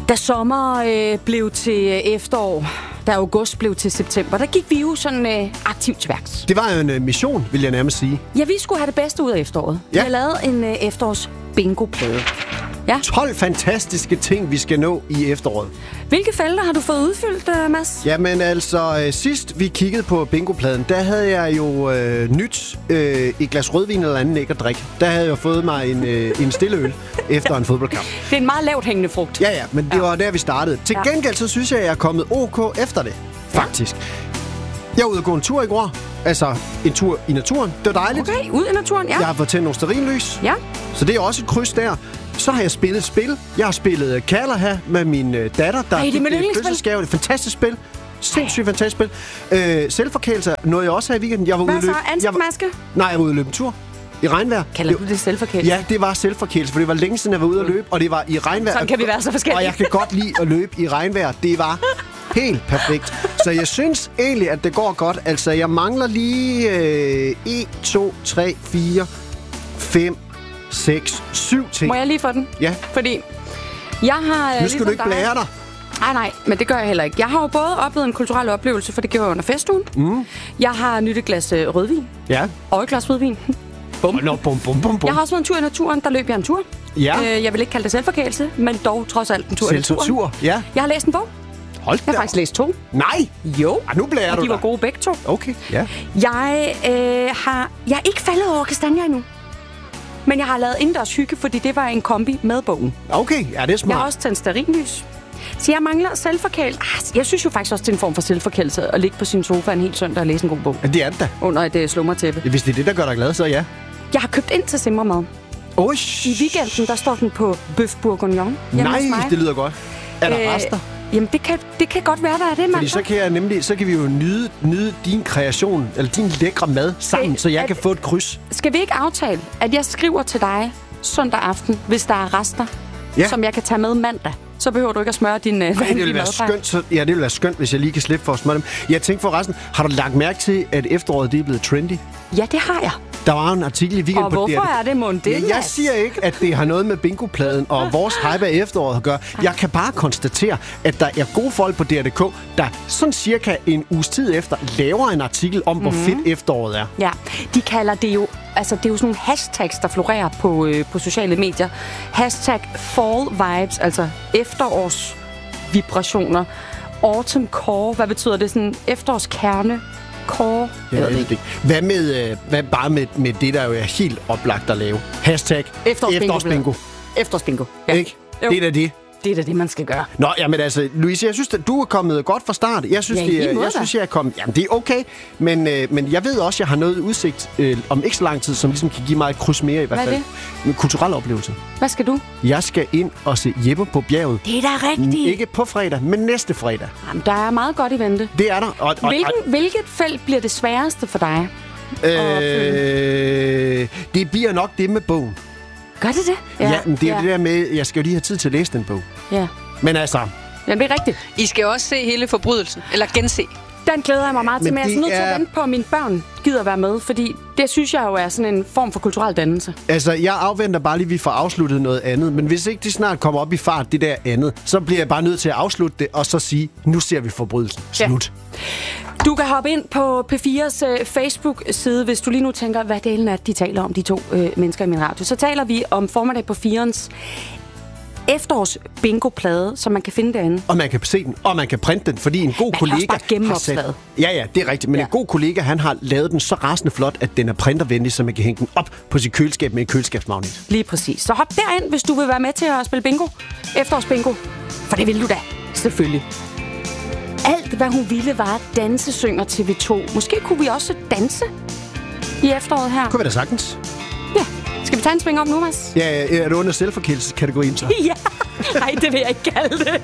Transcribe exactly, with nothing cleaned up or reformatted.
Da sommer øh, blev til efterår, da august blev til september, der gik vi jo sådan øh, aktivt til værks. Det var jo en øh, mission, vil jeg nærmest sige. Ja, vi skulle have det bedste ud af efteråret. Ja. Vi har lavet en øh, efterårs bingo-plade. Ja. tolv fantastiske ting, vi skal nå i efteråret. Hvilke felter har du fået udfyldt, uh, Mads? Jamen altså, øh, sidst vi kiggede på bingopladen, der havde jeg jo øh, nyt øh, et glas rødvin eller anden ikke at drikke. Der havde jeg fået mig en, øh, en stille øl efter en fodboldkamp. Det er en meget lavt hængende frugt. Ja, ja, men det ja. var der, vi startede. Til ja. gengæld, så synes jeg, jeg er kommet ok efter det, faktisk. Jeg var ude og gå en tur i går. Altså, en tur i naturen. Det var dejligt. Okay, ud i naturen, ja. Jeg har fået tændt nogle stearinlys. Ja. Så det er også et kryds der. Så har jeg spillet et spil. Jeg har spillet uh, Kaller her med min uh, datter, der Ej, det er mit yndlingsspil. Det er et fantastisk spil. Sindssygt fantastisk spil. Uh, selvforkælelse nåede jeg også her i weekenden. Jeg var Hvad ude så? løb. Ansigtsmaske? Var... Nej, jeg var ude at løbe en tur. I regnvejr. Kalder du det selvforkælelse? Ja, det var selvforkælelse, for det var længe siden, jeg var ude at løbe, og det var i regnvejr. Sådan kan vi være så forskellige. Og jeg kan godt lide at løbe i regnvejr. Det var helt perfekt. Så jeg synes egentlig, at det går godt. Altså, jeg mangler lige øh, en, to, tre, fire, fem, seks, syv ting. Må jeg lige få den? Ja. Fordi jeg har... Nu skal ligesom du ikke blære dig. Nej, nej, men det gør jeg heller ikke. Jeg har jo både oplevet en kulturel oplevelse, for det gjorde jeg under festugen. Mm. Jeg har nyttet et glas øh, rødvin. Ja. Og et glas rødvin. Bum. Nå, bum, bum, bum, bum. Jeg har også været en tur i naturen. Der løb jeg en tur. Ja. Øh, jeg vil ikke kalde det selvforkælelse, men dog trods alt en tur i naturen. Selvtur, ja. Jeg har læst en bog. Hold da. Jeg har faktisk læst to. Nej! Jo. Ah, nu blærer og du de var dig. gode begge to. Okay, ja. Jeg øh, har... Jeg er ikke faldet over kastanjer endnu. Men jeg har lavet indendørs hygge, fordi det var en kombi med bogen. Okay, ja, det er smart. Jeg har også tændt stearinlys. Så jeg mangler selvforkælelse. Ah, jeg synes jo faktisk også, det er en form for selvforkælelse at ligge på sin sofa en hel søndag og læse en god bog. Ja, det er det da. Under et uh, slummertæppe. Ja, hvis det er det, der gør dig glad, så ja. Jeg har købt ind til simremad. Oish. I weekenden, der står den på bøf bourguignon. Nej, det lyder godt. Er der øh, rester? Jamen, det kan, det kan godt være, der er det, mand. Fordi så kan, jeg nemlig, så kan vi jo nyde, nyde din kreation, eller din lækre mad sammen, Øh, så jeg at- kan få et kryds. Skal vi ikke aftale, at jeg skriver til dig søndag aften, hvis der er rester, Ja. som jeg kan tage med mandag? Så behøver du ikke at smøre din uh, Ej, det vanlige ville være madpakke. skønt, så, ja, det ville være skønt, hvis jeg lige kan slippe for at smøre dem. Jeg tænkte forresten, har du lagt mærke til, at efteråret det er blevet trendy? Ja, det har jeg. Der var en artikel i weekenden Og på hvorfor D R. er det mon det, Ja, jeg Mads? siger ikke, at det har noget med bingopladen og vores hype af efteråret at gøre. Jeg kan bare konstatere, at der er gode folk på D R punktum d k, der sådan cirka en uges tid efter laver en artikel om, hvor Mhm. fedt efteråret er. Ja, de kalder det jo... Altså, det er jo sådan nogle hashtags, der florerer på, øh, på sociale medier. Hashtag fall vibes, altså efterårsvibrationer. Autumn core, hvad betyder det? Sådan efterårskerne? Core? Jeg ved det ikke. Hvad med, øh, hvad bare med, med det, der jo er helt oplagt at lave? Hashtag Efterårsbingo. efterårsbingo. Efterårsbingo. Ja. Ikke? Jo. Det er da det. Det er da det, man skal gøre. Nå, jamen altså, Louise, jeg synes, at du er kommet godt fra start. Jeg synes, Ja, i det, lige er, måde jeg da. synes, jeg er kommet... Jamen, det er okay, men, øh, men jeg ved også, at jeg har noget udsigt øh, om ikke så lang tid, som ligesom kan give mig et kryds mere i hvert Hvad er fald. En kulturel oplevelse. Hvad skal du? Jeg skal ind og se Jeppe på bjerget. Det er da rigtigt. Ikke på fredag, men næste fredag. Jamen, der er meget godt i vente. Det er der. Og, og, Hvilken, hvilket felt bliver det sværeste for dig? øh, det bliver nok det med bogen. Gør det det? Ja, ja men det er ja. det der med, jeg skal jo lige have tid til at læse den bog. Ja. Men altså... Jamen, det er rigtigt. I skal også se hele forbrydelsen, eller gense. Den glæder jeg mig meget til, men, Men men jeg er det nødt til er- at vente på, at mine børn gider være med, fordi det synes jeg jo er sådan en form for kulturel dannelse. Altså, jeg afventer bare lige, at vi får afsluttet noget andet. Men hvis ikke det snart kommer op i fart, det der andet, så bliver jeg bare nødt til at afslutte det, og så sige, nu ser vi forbrydelsen. Ja. Slut. Du kan hoppe ind på P fires uh, Facebook-side, hvis du lige nu tænker, hvad delen er, de taler om, de to uh, mennesker i min radio. Så taler vi om formiddag på firens efterårs bingo-plade, som man kan finde derinde. Og man kan se den, og man kan printe den, fordi en god Man kan kollega også bare gemme har sat... opslaget. Ja, ja, det er rigtigt. Men Ja. ja. en god kollega, han har lavet den så rasende flot, at den er printervenlig, så man kan hænge den op på sit køleskab med en køleskabsmagnet. Lige præcis. Så hop derind, hvis du vil være med til at spille bingo. Efterårsbingo. For det vil du da. Selvfølgelig. Alt, hvad hun ville, var at danse, synger T V to. Måske kunne vi også danse i efteråret her. Kunne vi da sagtens? Ja. Skal vi tage en sving om nu, Mads? Ja, er det under selvforkælelseskategorien så? Ja. Nej, det vil jeg ikke kalde det.